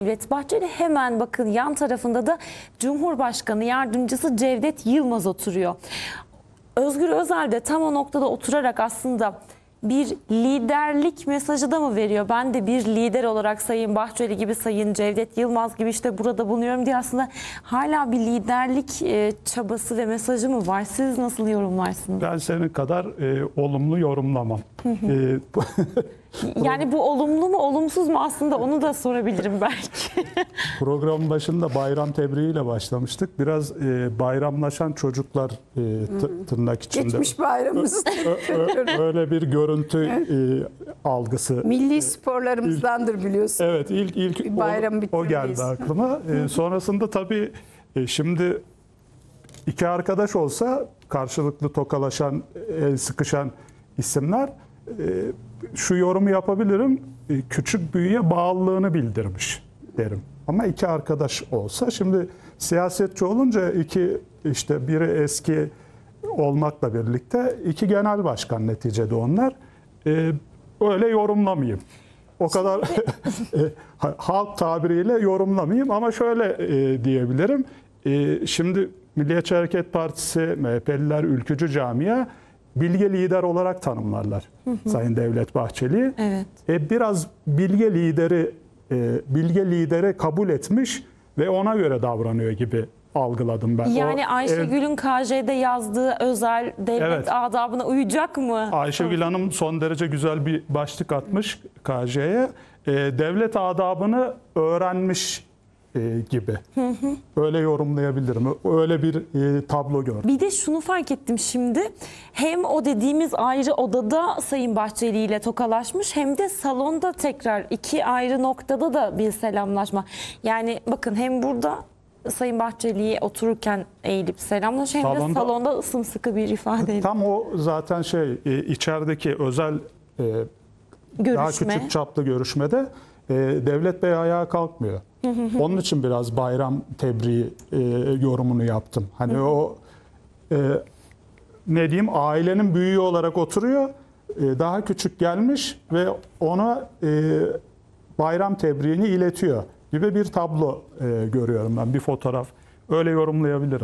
Devlet Bahçeli, hemen bakın yan tarafında da Cumhurbaşkanı Yardımcısı Cevdet Yılmaz oturuyor. Özgür Özel de tam o noktada oturarak aslında bir liderlik mesajı da mı veriyor? Ben de bir lider olarak Sayın Bahçeli gibi, Sayın Cevdet Yılmaz gibi işte burada bulunuyorum diye aslında hala bir liderlik çabası ve mesajı mı var? Siz nasıl yorumlarsınız? Ben senin kadar olumlu yorumlamam. Yani bu olumlu mu olumsuz mu aslında, onu da sorabilirim belki. Programın başında bayram tebriğiyle başlamıştık. Biraz bayramlaşan çocuklar tırnak içinde. Geçmiş bayramımız. Öyle bir görüntü algısı. Milli sporlarımızdandır biliyorsun. Evet, ilk bayram o geldi aklıma. Sonrasında tabii şimdi iki arkadaş olsa karşılıklı tokalaşan, el sıkışan isimler, şu yorumu yapabilirim: küçük büyüğe bağlılığını bildirmiş derim. Ama iki arkadaş olsa, şimdi siyasetçi olunca işte biri eski olmakla birlikte iki genel başkan neticede onlar. Öyle yorumlamayayım. O kadar halk tabiriyle yorumlamayayım ama şöyle diyebilirim. Şimdi Milliyetçi Hareket Partisi, MHP'liler, ülkücü camia bilge lider olarak tanımlarlar Sayın Devlet Bahçeli'yi. Evet. Biraz bilge lideri kabul etmiş ve ona göre davranıyor gibi algıladım ben. Yani Ayşegül'ün KJ'de yazdığı özel devlet Evet. adabına uyacak mı? Ayşegül Hanım son derece güzel bir başlık atmış KJ'ye. Devlet adabını öğrenmiş gibi. Öyle yorumlayabilirim. Öyle bir tablo gördüm. Bir de şunu fark ettim şimdi. Hem o dediğimiz ayrı odada Sayın Bahçeli ile tokalaşmış, hem de salonda tekrar iki ayrı noktada da bir selamlaşma. Yani bakın, hem burada Sayın Bahçeli'ye otururken eğilip selamlaş, hem de salonda sımsıkı bir ifadeyle. Tam o zaten içerideki özel daha küçük çaplı görüşmede Devlet Bey ayağa kalkmıyor. Onun için biraz bayram tebriği yorumunu yaptım. Hani o ne diyeyim, ailenin büyüğü olarak oturuyor. Daha küçük gelmiş ve ona bayram tebriğini iletiyor gibi bir tablo görüyorum ben, bir fotoğraf. Öyle yorumlayabilirim.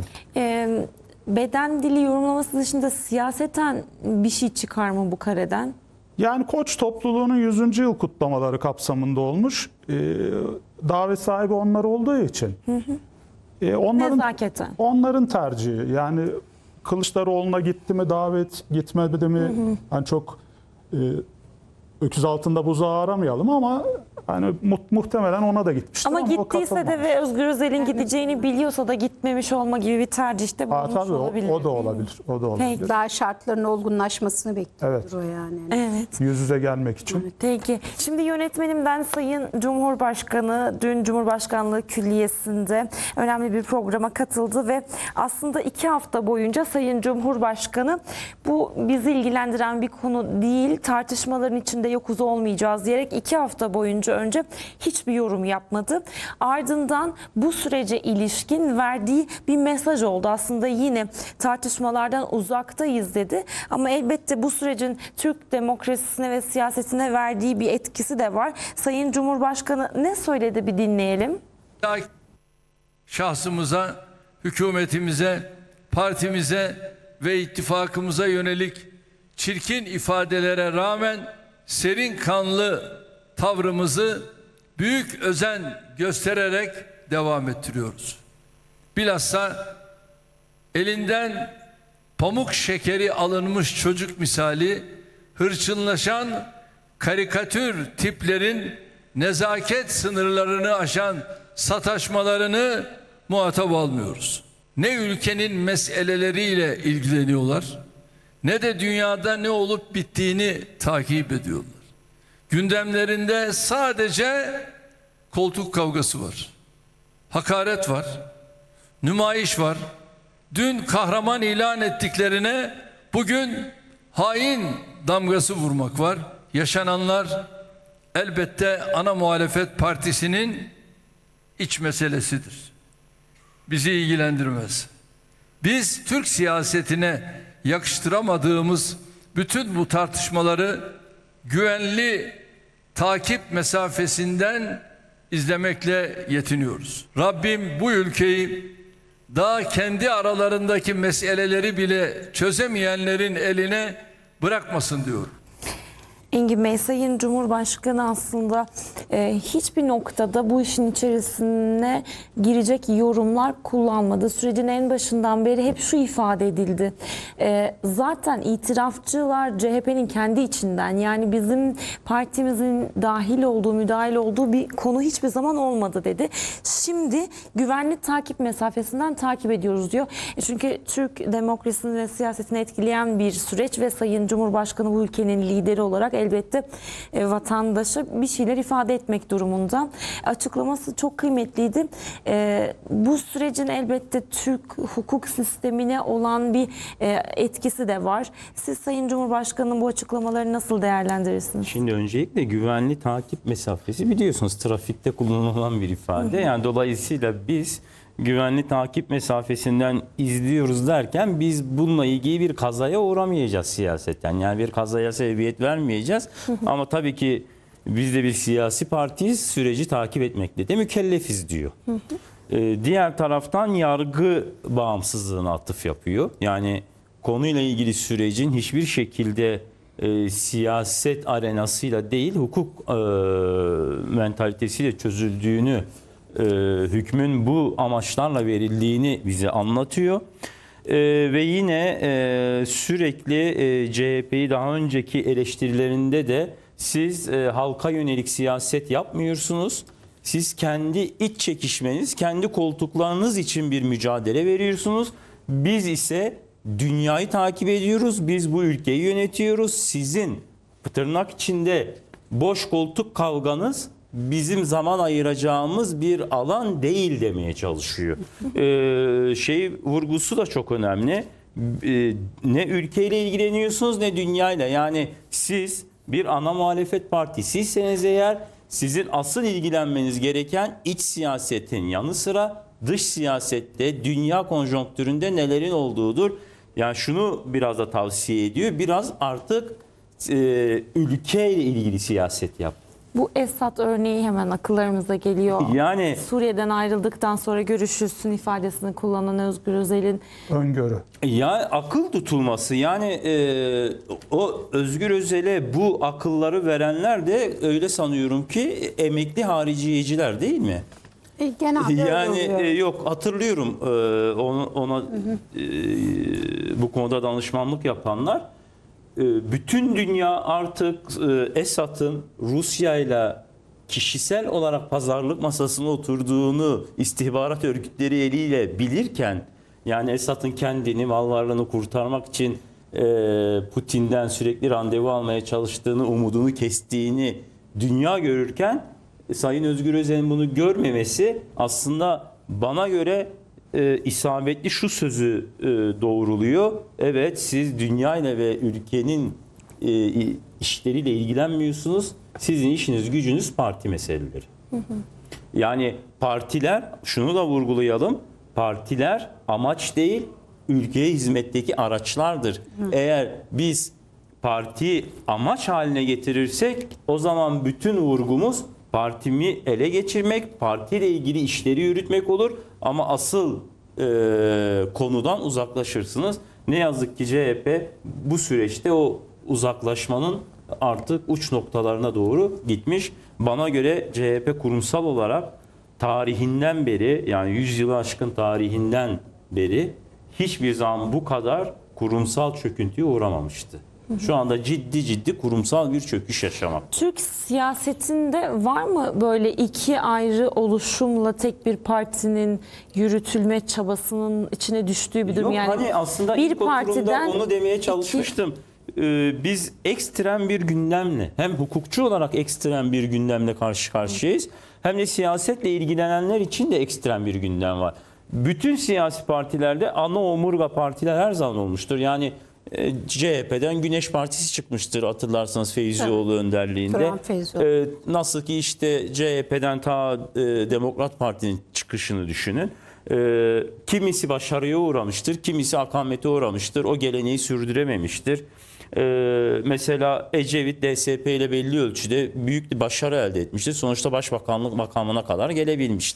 Beden dili yorumlaması dışında siyaseten bir şey çıkar mı bu kareden? Yani Koç topluluğunun 100. yıl kutlamaları kapsamında olmuş. Davet sahibi onlar olduğu için. Nezaketen. Onların tercihi. Yani Kılıçdaroğlu'na gitti mi davet, gitmedi mi? Yani çok öküz altında buzağı aramayalım ama hani muhtemelen ona da gitmiştir. Ama gittiyse de ve Özgür Özel'in gideceğini biliyorsa da gitmemiş olma gibi bir tercihte bulunmuş olabilir. O da olabilir. O da olabilir. Peki. Daha şartların olgunlaşmasını bekliyordur Evet. o yani. Evet. Yüz yüze gelmek için. Peki. Şimdi yönetmenimden Sayın Cumhurbaşkanı dün Cumhurbaşkanlığı Külliyesi'nde önemli bir programa katıldı ve aslında 2 hafta boyunca Sayın Cumhurbaşkanı bu bizi ilgilendiren bir konu değil, tartışmaların içinde yokuz olmayacağız diyerek 2 hafta boyunca önce hiçbir yorum yapmadı. Ardından bu sürece ilişkin verdiği bir mesaj oldu. Aslında yine tartışmalardan uzaktayız dedi. Ama elbette bu sürecin Türk demokrasisine ve siyasetine verdiği bir etkisi de var. Sayın Cumhurbaşkanı ne söyledi, bir dinleyelim. Şahsımıza, hükümetimize, partimize ve ittifakımıza yönelik çirkin ifadelere rağmen serin kanlı tavrımızı büyük özen göstererek devam ettiriyoruz. Bilhassa elinden pamuk şekeri alınmış çocuk misali hırçınlaşan karikatür tiplerin nezaket sınırlarını aşan sataşmalarını muhatap almıyoruz. Ne ülkenin meseleleriyle ilgileniyorlar, ne de dünyada ne olup bittiğini takip ediyorlar. Gündemlerinde sadece koltuk kavgası var, hakaret var, nümayiş var. Dün kahraman ilan ettiklerine bugün hain damgası vurmak var. Yaşananlar elbette ana muhalefet partisinin iç meselesidir. Bizi ilgilendirmez. Biz Türk siyasetine yakıştıramadığımız bütün bu tartışmaları güvenli takip mesafesinden izlemekle yetiniyoruz. Rabbim bu ülkeyi daha kendi aralarındaki meseleleri bile çözemeyenlerin eline bırakmasın diyorum. Engin Bey, Sayın Cumhurbaşkanı aslında hiçbir noktada bu işin içerisine girecek yorumlar kullanmadı. Sürecin en başından beri hep şu ifade edildi. Zaten itirafçılar CHP'nin kendi içinden, yani bizim partimizin dahil olduğu, müdahil olduğu bir konu hiçbir zaman olmadı dedi. Şimdi güvenli takip mesafesinden takip ediyoruz diyor. Çünkü Türk demokrasisini ve siyasetini etkileyen bir süreç ve Sayın Cumhurbaşkanı bu ülkenin lideri olarak elbette vatandaşa bir şeyler ifade etmek durumunda. Açıklaması çok kıymetliydi. Bu sürecin elbette Türk hukuk sistemine olan bir etkisi de var. Siz Sayın Cumhurbaşkanı'nın bu açıklamaları nasıl değerlendirirsiniz? Şimdi öncelikle güvenli takip mesafesi biliyorsunuz trafikte kullanılan bir ifade. Yani dolayısıyla biz güvenli takip mesafesinden izliyoruz derken biz bununla ilgili bir kazaya uğramayacağız siyaseten. Yani bir kazaya sebebiyet vermeyeceğiz. Ama tabii ki biz de bir siyasi partiyiz, süreci takip etmekle de mükellefiz diyor. Diğer taraftan yargı bağımsızlığına atıf yapıyor. Yani konuyla ilgili sürecin hiçbir şekilde siyaset arenasıyla değil hukuk mentalitesiyle çözüldüğünü, hükmün bu amaçlarla verildiğini bize anlatıyor. Ve yine sürekli CHP'yi daha önceki eleştirilerinde de siz halka yönelik siyaset yapmıyorsunuz. Siz kendi iç çekişmeniz, kendi koltuklarınız için bir mücadele veriyorsunuz. Biz ise dünyayı takip ediyoruz. Biz bu ülkeyi yönetiyoruz. Sizin tırnak içinde boş koltuk kavganız bizim zaman ayıracağımız bir alan değil demeye çalışıyor. Vurgusu da çok önemli. Ne ülkeyle ilgileniyorsunuz ne dünyayla. Yani siz bir ana muhalefet partisiyseniz eğer sizin asıl ilgilenmeniz gereken iç siyasetin yanı sıra dış siyasette, dünya konjonktüründe nelerin olduğudur. Yani şunu biraz da tavsiye ediyor. Biraz artık ülkeyle ilgili siyaset yap. Bu Esad örneği hemen akıllarımıza geliyor. Yani Suriye'den ayrıldıktan sonra görüşürsün ifadesini kullanan Özgür Özel'in Öngörü. ya akıl tutulması yani o Özgür Özel'e bu akılları verenler de öyle sanıyorum ki emekli hariciyeciler değil mi? Genelde Yani öyle oluyor. yok hatırlıyorum ona bu konuda danışmanlık yapanlar. Bütün dünya artık Esad'ın Rusya'yla kişisel olarak pazarlık masasına oturduğunu istihbarat örgütleri eliyle bilirken, yani Esad'ın kendini, mal varlığını kurtarmak için Putin'den sürekli randevu almaya çalıştığını, umudunu kestiğini dünya görürken Sayın Özgür Özel'in bunu görmemesi aslında bana göre isabetli şu sözü doğruluyor. Evet, siz dünyayla ve ülkenin işleriyle ilgilenmiyorsunuz. Sizin işiniz gücünüz parti meseleleri. Yani partiler, şunu da vurgulayalım. Partiler amaç değil, ülkeye hizmetteki araçlardır. Eğer biz parti amaç haline getirirsek o zaman bütün vurgumuz partimi ele geçirmek, partiyle ilgili işleri yürütmek olur. Ama asıl konudan uzaklaşırsınız. Ne yazık ki CHP bu süreçte o uzaklaşmanın artık uç noktalarına doğru gitmiş. Bana göre CHP kurumsal olarak tarihinden beri, yani 100 yılı aşkın tarihinden beri hiçbir zaman bu kadar kurumsal çöküntüye uğramamıştı. Şu anda ciddi kurumsal bir çöküş yaşamak. Türk siyasetinde var mı böyle iki ayrı oluşumla tek bir partinin yürütülme çabasının içine düştüğü bir durum? Yok, Yani hani aslında bir ilk oturumda partiden onu demeye çalışmıştım. Biz ekstrem bir gündemle, hem hukukçu olarak ekstrem bir gündemle karşı karşıyayız, hem de siyasetle ilgilenenler için de ekstrem bir gündem var. Bütün siyasi partilerde ana omurga partiler her zaman olmuştur. Yani CHP'den Güneş Partisi çıkmıştır hatırlarsanız Feyzioğlu önderliğinde. Turan Feyzioğlu. Nasıl ki işte CHP'den ta Demokrat Parti'nin çıkışını düşünün. Kimisi başarıya uğramıştır, kimisi akamete uğramıştır. O geleneği sürdürememiştir. Mesela Ecevit DSP ile belli ölçüde büyük bir başarı elde etmişti. Sonuçta başbakanlık makamına kadar gelebilmişti.